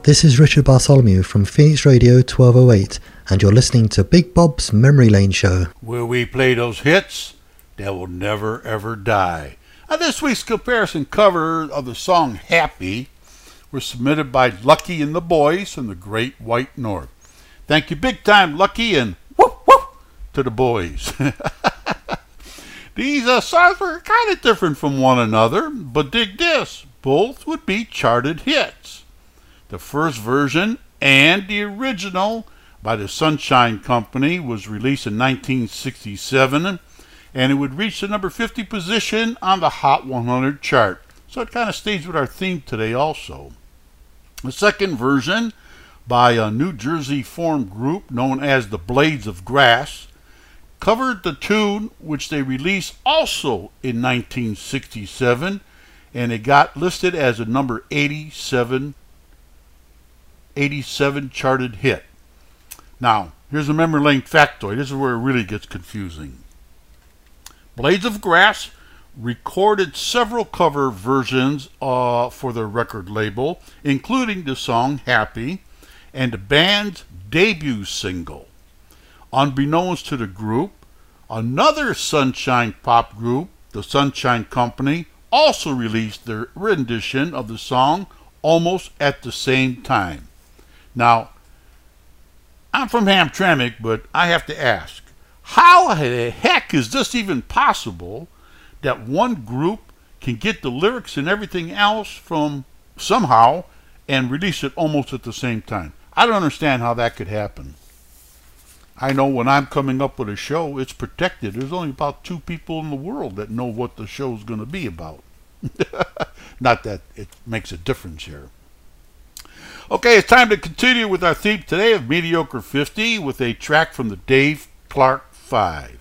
This is Richard Bartholomew from Phoenix Radio 1208, and you're listening to Big Bob's Memory Lane Show, where we play those hits that will never ever die. Now, this week's comparison cover of the song Happy was submitted by Lucky and the Boys from the Great White North. Thank you big time, Lucky, and whoop whoop to the boys. These songs were kind of different from one another, but dig this, both would be charted hits. The first version and the original by the Sunshine Company was released in 1967, and it would reach the number 50 position on the Hot 100 chart. So it kind of stays with our theme today also. The second version by a New Jersey formed group known as the Blades of Grass covered the tune which they released also in 1967, and it got listed as a number 87 charted hit. Now, here's a memory lane factoid. This is where it really gets confusing. Blades of Grass recorded several cover versions for their record label, including the song Happy and the band's debut single. Unbeknownst to the group, another Sunshine pop group, the Sunshine Company, also released their rendition of the song almost at the same time. Now, I'm from Hamtramck, but I have to ask, how the heck is this even possible that one group can get the lyrics and everything else from somehow and release it almost at the same time? I don't understand how that could happen. I know when I'm coming up with a show, it's protected. There's only about 2 people in the world that know what the show's going to be about. Not that it makes a difference here. Okay, it's time to continue with our theme today of Mediocre 50 with a track from the Dave Clark 5.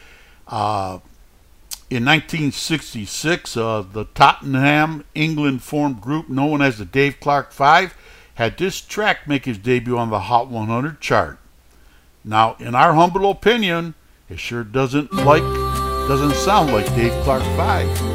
In 1966, the Tottenham, England formed group known as the Dave Clark 5 had this track make its debut on the Hot 100 chart. Now, in our humble opinion, it sure doesn't sound like Dave Clark 5.